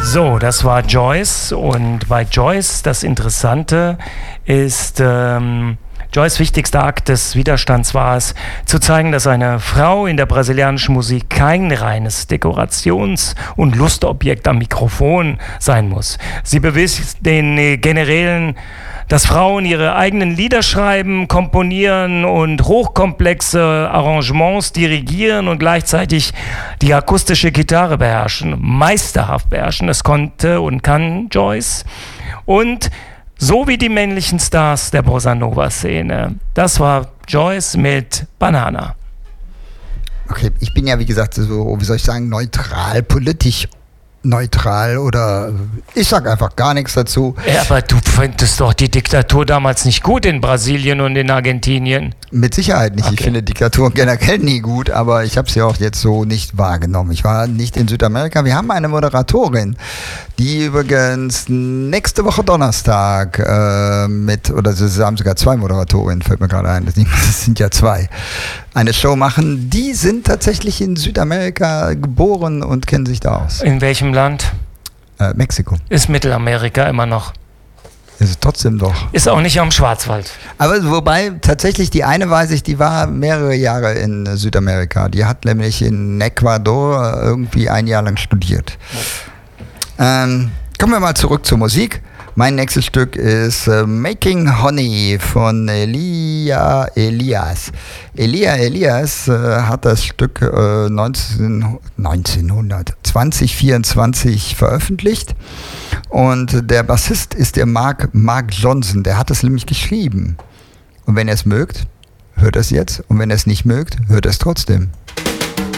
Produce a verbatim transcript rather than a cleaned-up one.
So, das war Joyce, und bei Joyce, das Interessante ist, ähm, Joyce' wichtigster Akt des Widerstands war es, zu zeigen, dass eine Frau in der brasilianischen Musik kein reines Dekorations- und Lustobjekt am Mikrofon sein muss. Sie bewies den Generälen, dass Frauen ihre eigenen Lieder schreiben, komponieren und hochkomplexe Arrangements dirigieren und gleichzeitig die akustische Gitarre beherrschen, meisterhaft beherrschen. Das konnte und kann Joyce. Und so wie die männlichen Stars der Bossa Nova-Szene. Das war Joyce mit Banana. Okay, ich bin ja, wie gesagt, so, wie soll ich sagen, neutral, politisch neutral, oder ich sag einfach gar nichts dazu. Ja, aber du findest doch die Diktatur damals nicht gut in Brasilien und in Argentinien. Mit Sicherheit nicht. Okay. Ich finde Diktaturen generell nie gut, aber ich habe sie auch jetzt so nicht wahrgenommen. Ich war nicht in Südamerika. Wir haben eine Moderatorin, die übrigens nächste Woche Donnerstag äh, mit, oder sie haben sogar zwei Moderatorinnen, fällt mir gerade ein, das sind ja zwei, eine Show machen. Die sind tatsächlich in Südamerika geboren und kennen sich da aus. In welchem Land? Äh, Mexiko. Ist Mittelamerika immer noch. Ist es trotzdem doch. Ist auch nicht am Schwarzwald. Aber wobei tatsächlich die eine weiß ich, die war mehrere Jahre in Südamerika. Die hat nämlich in Ecuador irgendwie ein Jahr lang studiert. Ähm, kommen wir mal zurück zur Musik. Mein nächstes Stück ist äh, Making Honey von Elia Elias. Elia Elias äh, hat das Stück äh, neunzehn, neunzehnhundert, zwanzig vierundzwanzig veröffentlicht. Und der Bassist ist der Mark, Mark Johnson. Der hat es nämlich geschrieben. Und wenn ihr es mögt, hört es jetzt. Und wenn ihr es nicht mögt, hört es trotzdem.